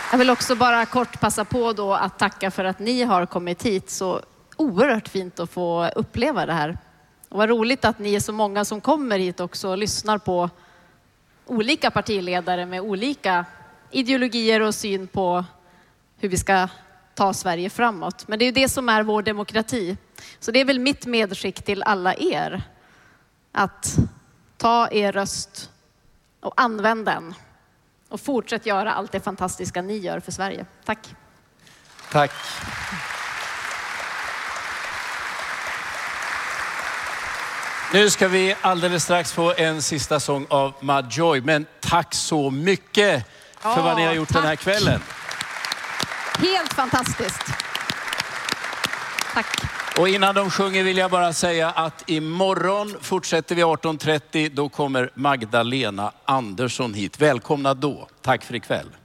Jag vill också bara kort passa på då att tacka för att ni har kommit hit. Så oerhört fint att få uppleva det här. Och vad roligt att ni är så många som kommer hit också och lyssnar på olika partiledare med olika ideologier och syn på hur vi ska ta Sverige framåt. Men det är ju det som är vår demokrati. Så det är väl mitt medskick till alla er. Att ta er röst och använd den. Och fortsätt göra allt det fantastiska ni gör för Sverige. Tack. Tack. Nu ska vi alldeles strax få en sista sång av Madjoy. Men tack så mycket för vad ni har gjort den här kvällen. Helt fantastiskt. Tack. Och innan de sjunger vill jag bara säga att imorgon fortsätter vi 18:30. Då kommer Magdalena Andersson hit. Välkomna då. Tack för ikväll.